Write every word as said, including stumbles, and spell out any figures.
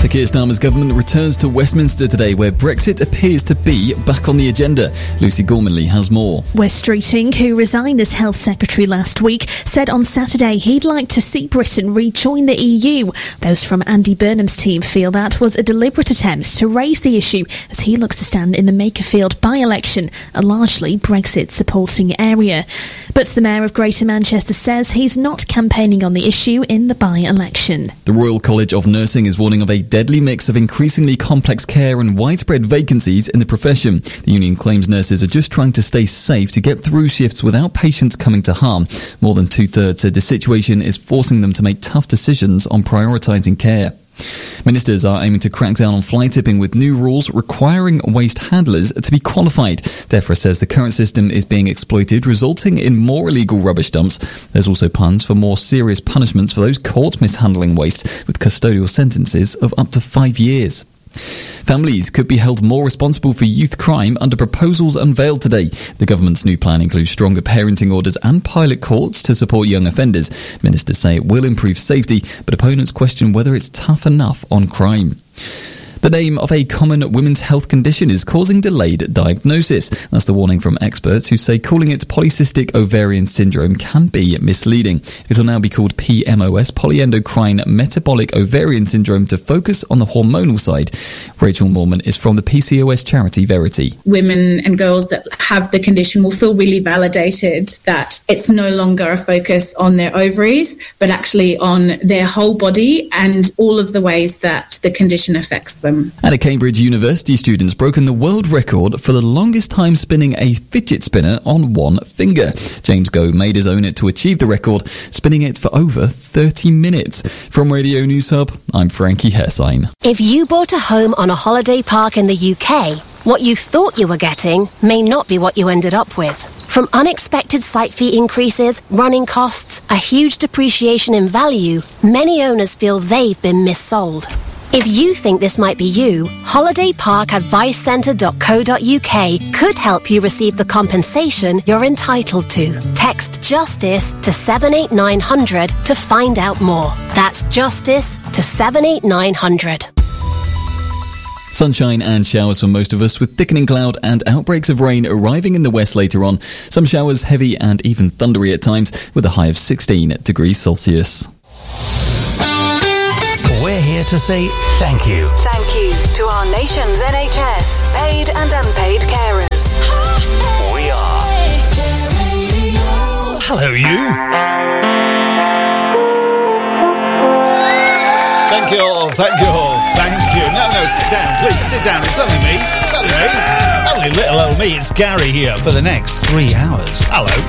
So Keir Starmer's government returns to Westminster today, where Brexit appears to be back on the agenda. Lucy Gormanley has more. Wes Streeting, who resigned as Health Secretary last week, said on Saturday he'd like to see Britain rejoin the E U. Those from Andy Burnham's team feel that was a deliberate attempt to raise the issue as he looks to stand in the Makerfield by-election, a largely Brexit-supporting area. But the Mayor of Greater Manchester says he's not campaigning on the issue in the by-election. The Royal College of Nursing is warning of a deadly mix of increasingly complex care and widespread vacancies in the profession. The union claims nurses are just trying to stay safe to get through shifts without patients coming to harm. More than two-thirds said the situation is forcing them to make tough decisions on prioritising care. Ministers are aiming to crack down on fly tipping with new rules requiring waste handlers to be qualified. DEFRA says the current system is being exploited, resulting in more illegal rubbish dumps. There's also plans for more serious punishments for those caught mishandling waste, with custodial sentences of up to five years. Families could be held more responsible for youth crime under proposals unveiled today. The government's new plan includes stronger parenting orders and pilot courts to support young offenders. Ministers say it will improve safety, but opponents question whether it's tough enough on crime. The name of a common women's health condition is causing delayed diagnosis. That's the warning from experts who say calling it polycystic ovarian syndrome can be misleading. It will now be called P M O S, polyendocrine metabolic ovarian syndrome, to focus on the hormonal side. Rachel Moorman is from the P C O S charity Verity. Women and girls that have the condition will feel really validated that it's no longer a focus on their ovaries, but actually on their whole body and all of the ways that the condition affects them. And at Cambridge University, students broken the world record for the longest time spinning a fidget spinner on one finger. James Goh made his own to achieve the record, spinning it for over thirty minutes. From Radio News Hub, I'm Frankie Hessine. If you bought a home on a holiday park in the U K, what you thought you were getting may not be what you ended up with. From unexpected site fee increases, running costs, a huge depreciation in value, many owners feel they've been missold. If you think this might be you, holiday park advice centre dot co dot uk could help you receive the compensation you're entitled to. Text JUSTICE to seven eight nine hundred to find out more. That's JUSTICE to seven eight nine hundred. Sunshine and showers for most of us, with thickening cloud and outbreaks of rain arriving in the west later on. Some showers heavy and even thundery at times, with a high of sixteen degrees Celsius. We're here to say thank you. Thank you to our nation's N H S, paid and unpaid carers. We are. Hello, you. Thank you all, thank you all, thank you. No, no, sit down, please, sit down. It's only me, it's only me. Only little old me, it's Gary here for the next three hours. Hello.